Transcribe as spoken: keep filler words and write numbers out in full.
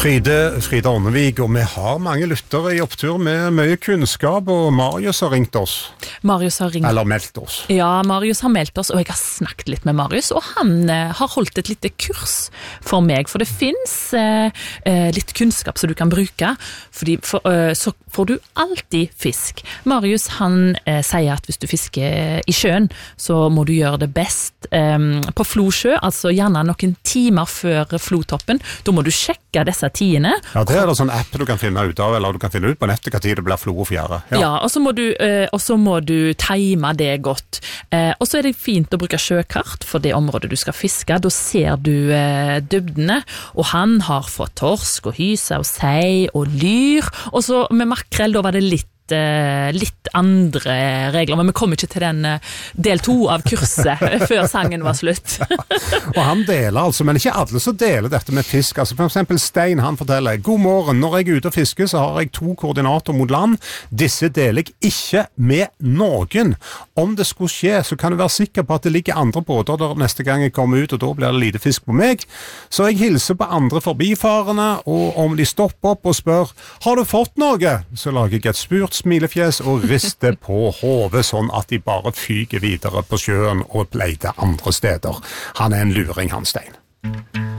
Fride, Frida Ånnevik, og vi har mange lyttere i opptur med mye kunnskap, og Marius har ringt oss. Marius har ringt. Eller meldt oss. Ja, Marius har meldt oss, og jeg har snakket litt med Marius, og han eh, har holdt et lite kurs for meg, for det finnes eh, litt kunnskap som du kan bruke, fordi for, eh, så får du alltid fisk. Marius, han eh, sier at hvis du fisker i sjøen, så må du gjøre det best eh, på Flosjø, altså gjerne noen timer før flotoppen. Da må du sjekke disse tidene. Ja, det er det sånn app du kan finne ut av, eller du kan finne ut på nettet hva tid det blir flo og fjære. Ja, ja og, så må du, eh, og så må du time det godt. Eh, og så er det fint å bruke sjøkart for det området du skal fiske. Da ser du eh, dybdene, og han har fått torsk og hyse og sei og lyr, og så med makrell, da var det litt litt andre regler, men vi kom ikke til den del to av kurset før sangen var slutt. Og han deler altså, men ikke alle som deler dette med fisk. Altså for eksempel Stein, han forteller: God morgen, når jeg er ute og fisker så har jeg to koordinater mot land. Disse deler jeg ikke med noen. Om det skulle skje, så kan du være sikker på at det ligger andre båter der neste gang jeg kommer ut, og da blir det lite fisk på meg. Så jeg hilser på andre forbifarende, og om de stopper opp og spør: har du fått noe? Så lager jeg et spurt smilefjes og rister på hodet, sånn at de bare fyker videre på sjøen og leter andre steder. Han er en luring, han Stein.